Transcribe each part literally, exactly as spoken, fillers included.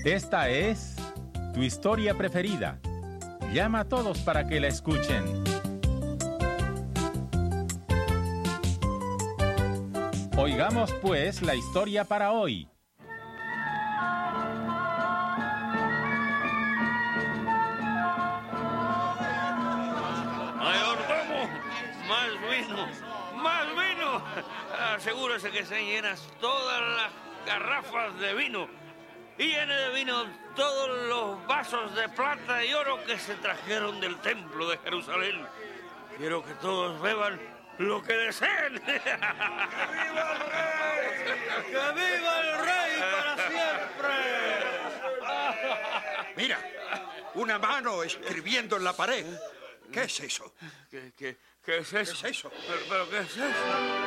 Esta es tu historia preferida. Llama a todos para que la escuchen. Oigamos pues la historia para hoy. ¡Mayordomo! ¡Más vino! ¡Más vino! Asegúrese que se llenas todas las garrafas de vino y llene de vino todos los vasos de plata y oro que se trajeron del templo de Jerusalén. Quiero que todos beban lo que deseen. ¡Que viva el rey! ¡Que viva el rey para siempre! Mira, una mano escribiendo en la pared. ¿Qué es eso? ¿Qué, qué, qué es eso? ¿Qué es eso? ¿Pero, pero qué es eso?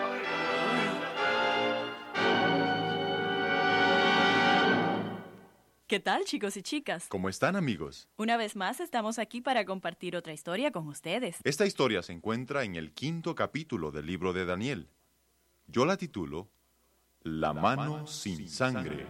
¿Qué tal, chicos y chicas? ¿Cómo están, amigos? Una vez más estamos aquí para compartir otra historia con ustedes. Esta historia se encuentra en el quinto capítulo del libro de Daniel. Yo la titulo La mano sin sangre.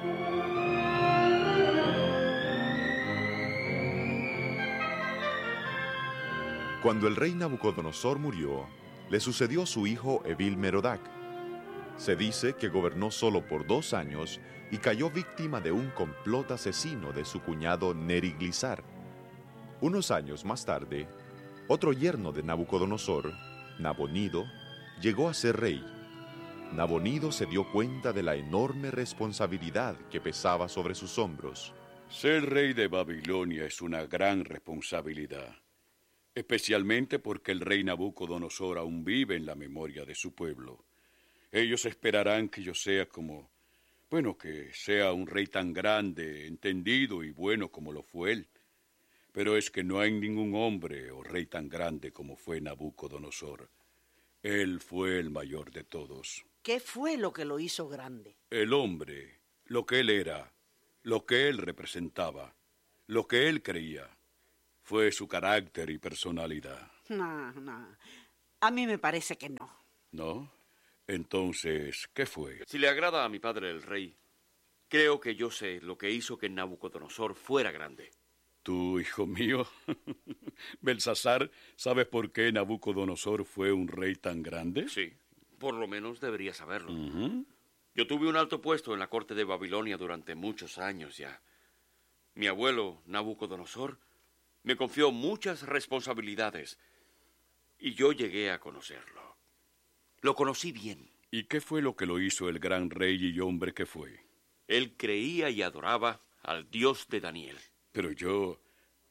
Cuando el rey Nabucodonosor murió, le sucedió su hijo Evil-Merodach. Se dice que gobernó solo por dos años y cayó víctima de un complot asesino de su cuñado Neriglissar. Unos años más tarde, otro yerno de Nabucodonosor, Nabonido, llegó a ser rey. Nabonido se dio cuenta de la enorme responsabilidad que pesaba sobre sus hombros. Ser rey de Babilonia es una gran responsabilidad, especialmente porque el rey Nabucodonosor aún vive en la memoria de su pueblo. Ellos esperarán que yo sea como, bueno, que sea un rey tan grande, entendido y bueno como lo fue él. Pero es que no hay ningún hombre o rey tan grande como fue Nabucodonosor. Él fue el mayor de todos. ¿Qué fue lo que lo hizo grande? El hombre, lo que él era, lo que él representaba, lo que él creía, fue su carácter y personalidad. No, no. A mí me parece que no. ¿No? Entonces, ¿qué fue? Si le agrada a mi padre el rey, creo que yo sé lo que hizo que Nabucodonosor fuera grande. ¿Tú, hijo mío? Belsasar, ¿sabes por qué Nabucodonosor fue un rey tan grande? Sí, por lo menos debería saberlo. Uh-huh. Yo tuve un alto puesto en la corte de Babilonia durante muchos años ya. Mi abuelo, Nabucodonosor, me confió muchas responsabilidades y yo llegué a conocerlo. Lo conocí bien. ¿Y qué fue lo que lo hizo el gran rey y hombre que fue? Él creía y adoraba al Dios de Daniel. Pero yo...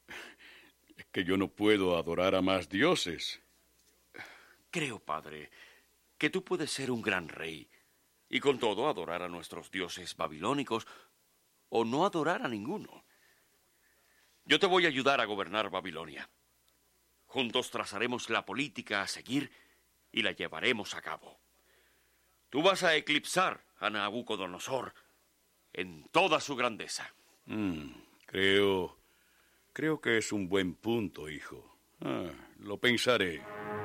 es que yo no puedo adorar a más dioses. Creo, padre, que tú puedes ser un gran rey y con todo adorar a nuestros dioses babilónicos o no adorar a ninguno. Yo te voy a ayudar a gobernar Babilonia. Juntos trazaremos la política a seguir y la llevaremos a cabo. Tú vas a eclipsar a Nabucodonosor en toda su grandeza. Mm, creo... creo que es un buen punto, hijo. Ah, lo pensaré.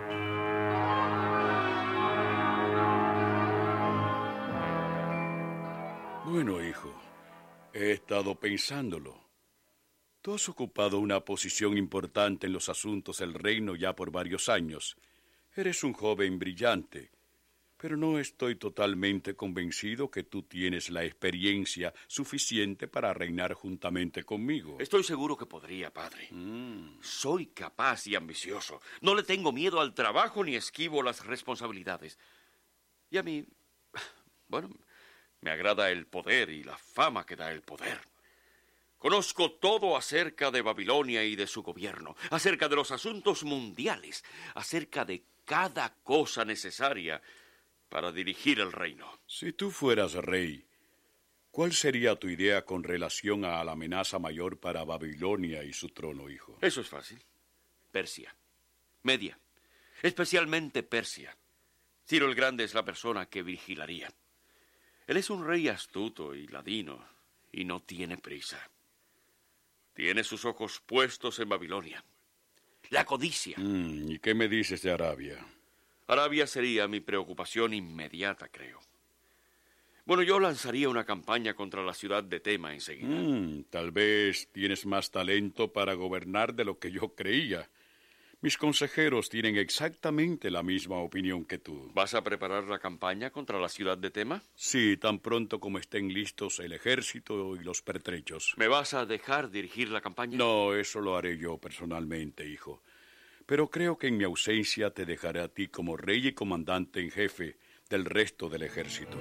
Bueno, hijo, he estado pensándolo. Tú has ocupado una posición importante en los asuntos del reino ya por varios años. Eres un joven brillante, pero no estoy totalmente convencido que tú tienes la experiencia suficiente para reinar juntamente conmigo. Estoy seguro que podría, padre. Mm. Soy capaz y ambicioso. No le tengo miedo al trabajo ni esquivo las responsabilidades. Y a mí, bueno, me agrada el poder y la fama que da el poder. Conozco todo acerca de Babilonia y de su gobierno, acerca de los asuntos mundiales, acerca de cada cosa necesaria para dirigir el reino. Si tú fueras rey, ¿cuál sería tu idea con relación a la amenaza mayor para Babilonia y su trono, hijo? Eso es fácil. Persia. Media. Especialmente Persia. Ciro el Grande es la persona que vigilaría. Él es un rey astuto y ladino y no tiene prisa. Tiene sus ojos puestos en Babilonia. La codicia. Mm, ¿y qué me dices de Arabia? Arabia sería mi preocupación inmediata, creo. Bueno, yo lanzaría una campaña contra la ciudad de Tema enseguida. Mm, tal vez tienes más talento para gobernar de lo que yo creía. Mis consejeros tienen exactamente la misma opinión que tú. ¿Vas a preparar la campaña contra la ciudad de Tema? Sí, tan pronto como estén listos el ejército y los pertrechos. ¿Me vas a dejar dirigir la campaña? No, eso lo haré yo personalmente, hijo. Pero creo que en mi ausencia te dejaré a ti como rey y comandante en jefe del resto del ejército.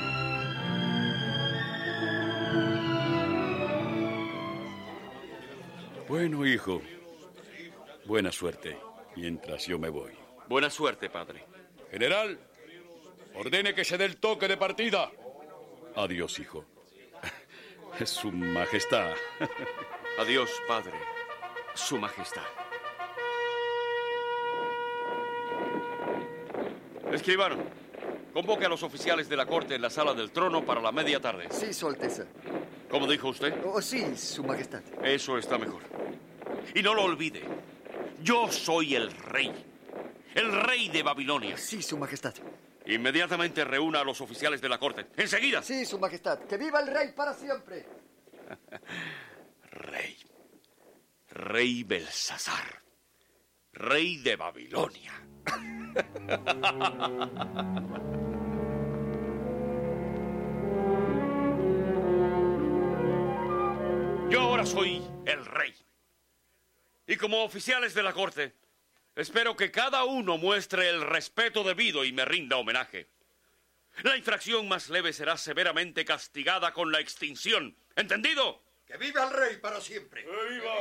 Bueno, hijo, buena suerte mientras yo me voy. Buena suerte, padre. General, ordene que se dé el toque de partida. Adiós, hijo. Su Majestad. Adiós, padre. Su Majestad. Escribano, convoque a los oficiales de la corte en la sala del trono para la media tarde. Sí, Su Alteza. ¿Cómo dijo usted? Oh, sí, Su Majestad. Eso está mejor. Y no lo olvide, yo soy el rey. El rey de Babilonia. Sí, Su Majestad. Inmediatamente reúna a los oficiales de la corte. ¡Enseguida! Sí, Su Majestad. ¡Que viva el rey para siempre! Rey. Rey Belsasar. Rey de Babilonia. Yo ahora soy el rey. Y como oficiales de la corte, espero que cada uno muestre el respeto debido y me rinda homenaje. La infracción más leve será severamente castigada con la extinción. ¿Entendido? ¡Que viva el rey para siempre! ¡Que viva!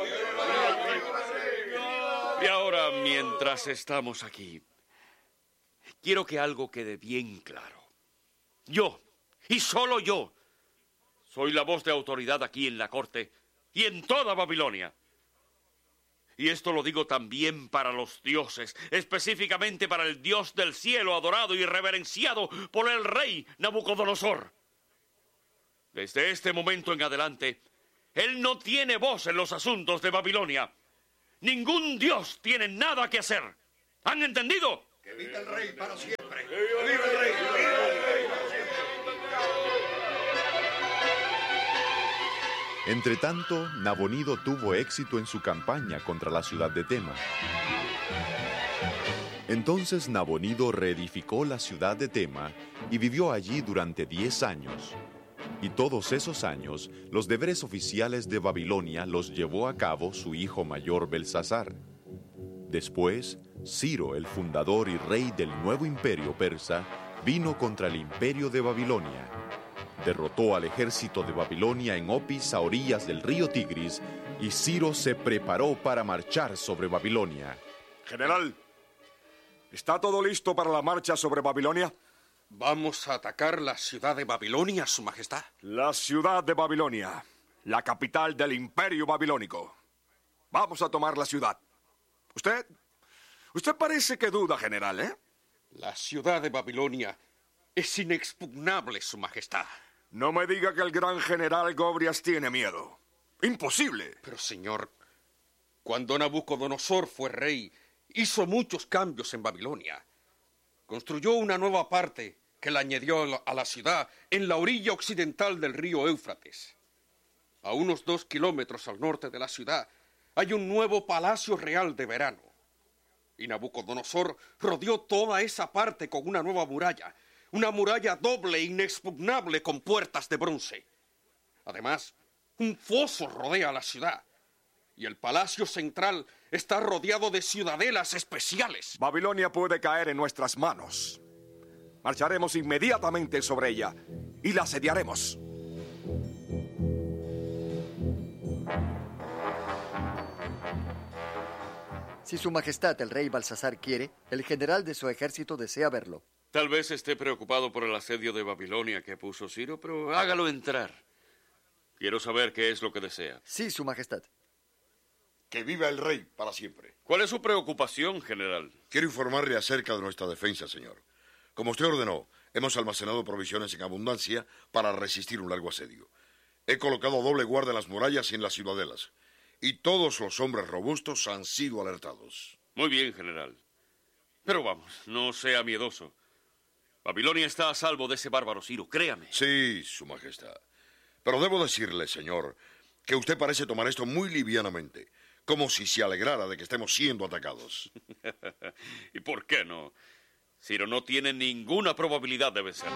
Y ahora, mientras estamos aquí, quiero que algo quede bien claro. Yo, y solo yo, soy la voz de autoridad aquí en la corte y en toda Babilonia. Y esto lo digo también para los dioses, específicamente para el Dios del cielo adorado y reverenciado por el rey Nabucodonosor. Desde este momento en adelante, él no tiene voz en los asuntos de Babilonia. Ningún dios tiene nada que hacer. ¿Han entendido? ¡Que viva el rey para siempre! ¡Que viva el rey! ¡Que viva el rey para siempre! Entretanto, Nabonido tuvo éxito en su campaña contra la ciudad de Tema. Entonces Nabonido reedificó la ciudad de Tema y vivió allí durante diez años. Y todos esos años, los deberes oficiales de Babilonia los llevó a cabo su hijo mayor Belsasar. Después, Ciro, el fundador y rey del nuevo imperio persa, vino contra el imperio de Babilonia. Derrotó al ejército de Babilonia en Opis a orillas del río Tigris y Ciro se preparó para marchar sobre Babilonia. General, ¿está todo listo para la marcha sobre Babilonia? Vamos a atacar la ciudad de Babilonia, Su Majestad. La ciudad de Babilonia, la capital del imperio babilónico. Vamos a tomar la ciudad. Usted, usted parece que duda, general, ¿eh? La ciudad de Babilonia es inexpugnable, Su Majestad. No me diga que el gran general Gobrias tiene miedo. ¡Imposible! Pero, señor, cuando Nabucodonosor fue rey, hizo muchos cambios en Babilonia. Construyó una nueva parte que la añadió a la ciudad en la orilla occidental del río Éufrates. A unos dos kilómetros al norte de la ciudad hay un nuevo palacio real de verano. Y Nabucodonosor rodeó toda esa parte con una nueva muralla, una muralla doble e inexpugnable con puertas de bronce. Además, un foso rodea la ciudad. Y el palacio central está rodeado de ciudadelas especiales. Babilonia puede caer en nuestras manos. Marcharemos inmediatamente sobre ella y la asediaremos. Si Su Majestad el rey Belsasar quiere, el general de su ejército desea verlo. Tal vez esté preocupado por el asedio de Babilonia que puso Ciro, pero hágalo entrar. Quiero saber qué es lo que desea. Sí, Su Majestad. Que viva el rey para siempre. ¿Cuál es su preocupación, general? Quiero informarle acerca de nuestra defensa, señor. Como usted ordenó, hemos almacenado provisiones en abundancia para resistir un largo asedio. He colocado doble guardia en las murallas y en las ciudadelas. Y todos los hombres robustos han sido alertados. Muy bien, general. Pero vamos, no sea miedoso. Babilonia está a salvo de ese bárbaro Ciro, créame. Sí, Su Majestad. Pero debo decirle, señor, que usted parece tomar esto muy livianamente, como si se alegrara de que estemos siendo atacados. ¿Y por qué no? Ciro no tiene ninguna probabilidad de vencer.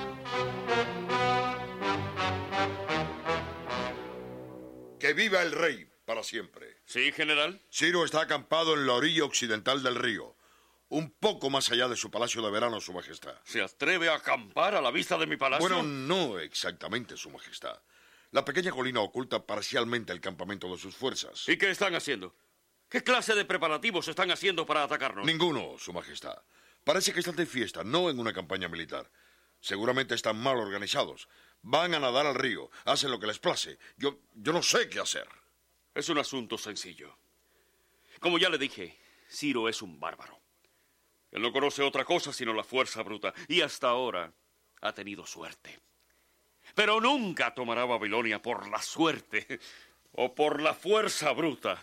¡Que viva el rey para siempre! ¿Sí, general? Ciro está acampado en la orilla occidental del río, un poco más allá de su palacio de verano, Su Majestad. ¿Se atreve a acampar a la vista de mi palacio? Bueno, no exactamente, Su Majestad. La pequeña colina oculta parcialmente el campamento de sus fuerzas. ¿Y qué están haciendo? ¿Qué clase de preparativos están haciendo para atacarnos? Ninguno, Su Majestad. Parece que están de fiesta, no en una campaña militar. Seguramente están mal organizados. Van a nadar al río, hacen lo que les place. Yo, yo no sé qué hacer. Es un asunto sencillo. Como ya le dije, Ciro es un bárbaro. Él no conoce otra cosa sino la fuerza bruta, y hasta ahora ha tenido suerte. Pero nunca tomará Babilonia por la suerte o por la fuerza bruta.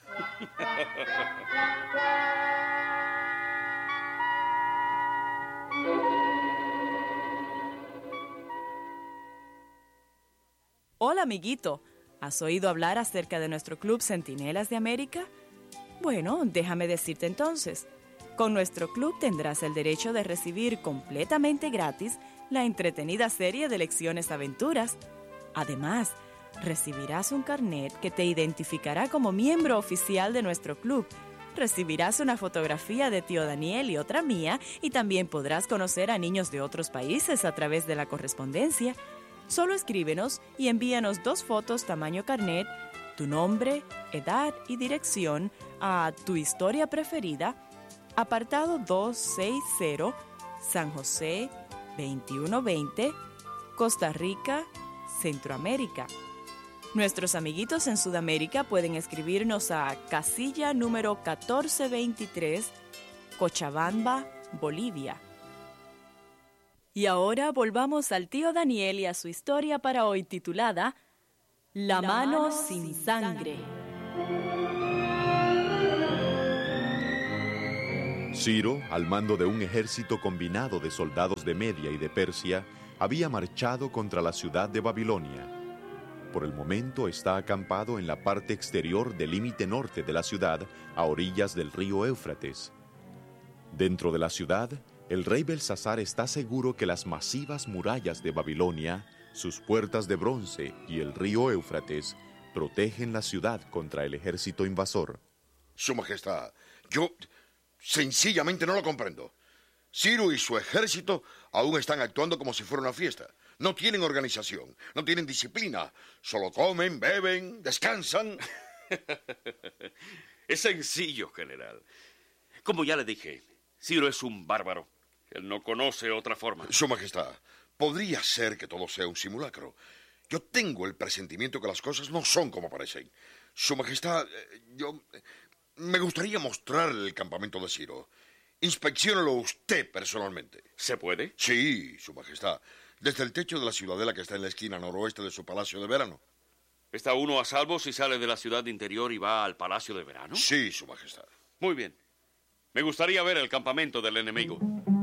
Hola, amiguito. ¿Has oído hablar acerca de nuestro club Centinelas de América? Bueno, déjame decirte entonces. Con nuestro club tendrás el derecho de recibir completamente gratis la entretenida serie de lecciones aventuras. Además, recibirás un carnet que te identificará como miembro oficial de nuestro club. Recibirás una fotografía de tío Daniel y otra mía, y también podrás conocer a niños de otros países a través de la correspondencia. Solo escríbenos y envíanos dos fotos tamaño carnet, tu nombre, edad y dirección a Tu Historia Preferida, apartado doscientos sesenta, San José, veintiuno veinte, Costa Rica, Centroamérica. Nuestros amiguitos en Sudamérica pueden escribirnos a casilla número catorce veintitrés, Cochabamba, Bolivia. Y ahora volvamos al tío Daniel y a su historia para hoy titulada La, La mano, mano sin sangre. Ciro, al mando de un ejército combinado de soldados de Media y de Persia, había marchado contra la ciudad de Babilonia. Por el momento está acampado en la parte exterior del límite norte de la ciudad, a orillas del río Éufrates. Dentro de la ciudad, el rey Belsasar está seguro que las masivas murallas de Babilonia, sus puertas de bronce y el río Éufrates protegen la ciudad contra el ejército invasor. Su Majestad, yo sencillamente no lo comprendo. Ciro y su ejército aún están actuando como si fuera una fiesta. No tienen organización, no tienen disciplina. Solo comen, beben, descansan. Es sencillo, general. Como ya le dije, Ciro es un bárbaro. Él no conoce otra forma. Su Majestad, podría ser que todo sea un simulacro. Yo tengo el presentimiento que las cosas no son como parecen. Su Majestad, yo... me gustaría mostrarle el campamento de Ciro. Inspecciónelo usted personalmente. ¿Se puede? Sí, Su Majestad. Desde el techo de la ciudadela que está en la esquina noroeste de su palacio de verano. ¿Está uno a salvo si sale de la ciudad interior y va al palacio de verano? Sí, Su Majestad. Muy bien. Me gustaría ver el campamento del enemigo.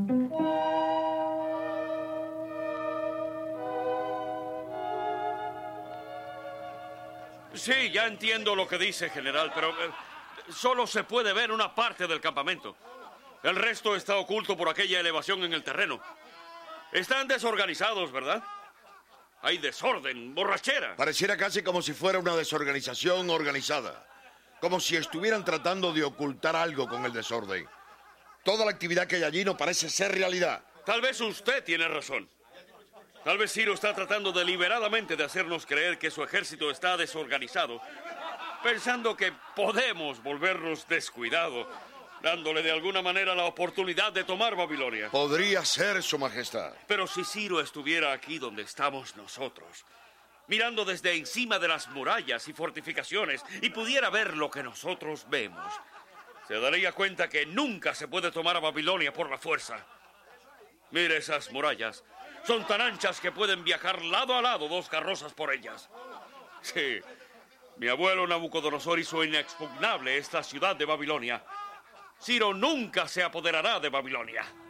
Sí, ya entiendo lo que dice, general, pero eh, solo se puede ver una parte del campamento. El resto está oculto por aquella elevación en el terreno. Están desorganizados, ¿verdad? Hay desorden, borrachera. Pareciera casi como si fuera una desorganización organizada. Como si estuvieran tratando de ocultar algo con el desorden. Toda la actividad que hay allí no parece ser realidad. Tal vez usted tiene razón. Tal vez Ciro está tratando deliberadamente de hacernos creer que su ejército está desorganizado, pensando que podemos volvernos descuidados, dándole de alguna manera la oportunidad de tomar Babilonia. Podría ser, Su Majestad. Pero si Ciro estuviera aquí donde estamos nosotros, mirando desde encima de las murallas y fortificaciones, y pudiera ver lo que nosotros vemos, se daría cuenta que nunca se puede tomar a Babilonia por la fuerza. Mire esas murallas. Son tan anchas que pueden viajar lado a lado dos carrozas por ellas. Sí, mi abuelo Nabucodonosor hizo inexpugnable esta ciudad de Babilonia. Ciro nunca se apoderará de Babilonia.